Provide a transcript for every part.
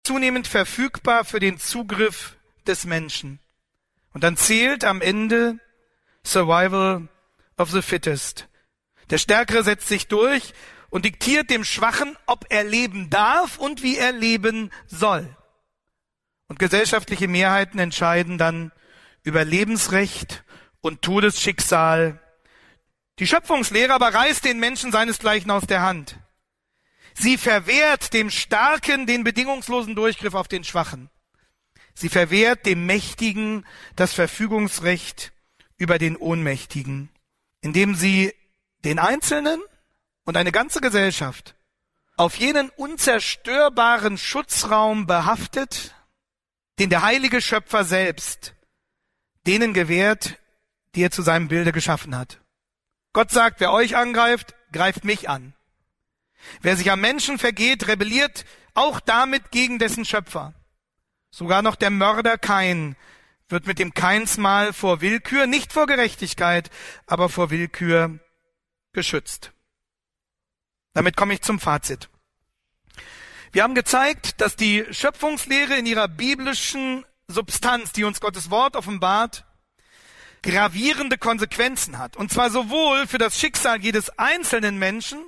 zunehmend verfügbar für den Zugriff des Menschen. Und dann zählt am Ende Survival of the Fittest. Der Stärkere setzt sich durch und diktiert dem Schwachen, ob er leben darf und wie er leben soll. Und gesellschaftliche Mehrheiten entscheiden dann über Lebensrecht und Todesschicksal. Die Schöpfungslehre aber reißt den Menschen seinesgleichen aus der Hand. Sie verwehrt dem Starken den bedingungslosen Durchgriff auf den Schwachen. Sie verwehrt dem Mächtigen das Verfügungsrecht über den Ohnmächtigen, indem sie den Einzelnen und eine ganze Gesellschaft auf jenen unzerstörbaren Schutzraum behaftet, den der heilige Schöpfer selbst denen gewährt, die er zu seinem Bilde geschaffen hat. Gott sagt, wer euch angreift, greift mich an. Wer sich am Menschen vergeht, rebelliert auch damit gegen dessen Schöpfer. Sogar noch der Mörder Kain wird mit dem Kainsmal vor Willkür, nicht vor Gerechtigkeit, aber vor Willkür geschützt. Damit komme ich zum Fazit. Wir haben gezeigt, dass die Schöpfungslehre in ihrer biblischen Substanz, die uns Gottes Wort offenbart, gravierende Konsequenzen hat. Und zwar sowohl für das Schicksal jedes einzelnen Menschen,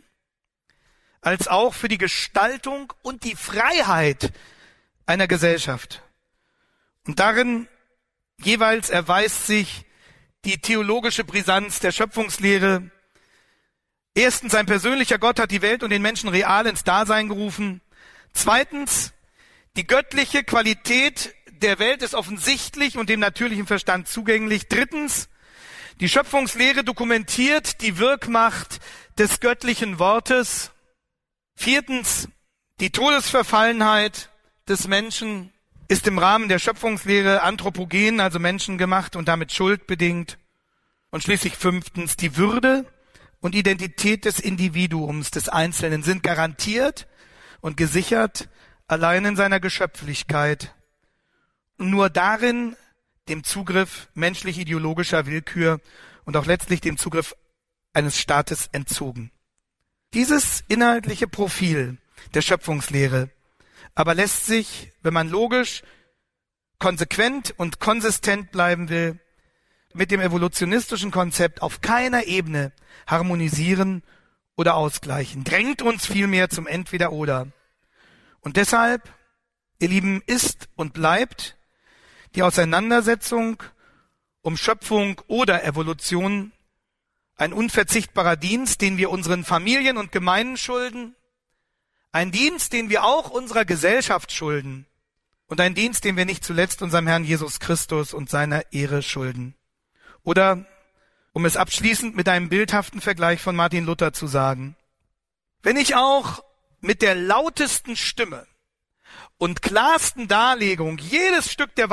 als auch für die Gestaltung und die Freiheit einer Gesellschaft. Und darin jeweils erweist sich die theologische Brisanz der Schöpfungslehre. Erstens, ein persönlicher Gott hat die Welt und den Menschen real ins Dasein gerufen. Zweitens, die göttliche Qualität der Welt ist offensichtlich und dem natürlichen Verstand zugänglich. Drittens, die Schöpfungslehre dokumentiert die Wirkmacht des göttlichen Wortes. Viertens, die Todesverfallenheit des Menschen ist im Rahmen der Schöpfungslehre anthropogen, also menschengemacht und damit schuldbedingt. Und schließlich fünftens, die Würde und Identität des Individuums, des Einzelnen, sind garantiert und gesichert allein in seiner Geschöpflichkeit. Und nur darin dem Zugriff menschlich-ideologischer Willkür und auch letztlich dem Zugriff eines Staates entzogen. Dieses inhaltliche Profil der Schöpfungslehre aber lässt sich, wenn man logisch, konsequent und konsistent bleiben will, mit dem evolutionistischen Konzept auf keiner Ebene harmonisieren oder ausgleichen. Drängt uns vielmehr zum Entweder-Oder. Und deshalb, ihr Lieben, ist und bleibt die Auseinandersetzung um Schöpfung oder Evolution ein unverzichtbarer Dienst, den wir unseren Familien und Gemeinden schulden, ein Dienst, den wir auch unserer Gesellschaft schulden und ein Dienst, den wir nicht zuletzt unserem Herrn Jesus Christus und seiner Ehre schulden. Oder, um es abschließend mit einem bildhaften Vergleich von Martin Luther zu sagen, wenn ich auch mit der lautesten Stimme und klarsten Darlegung jedes Stück der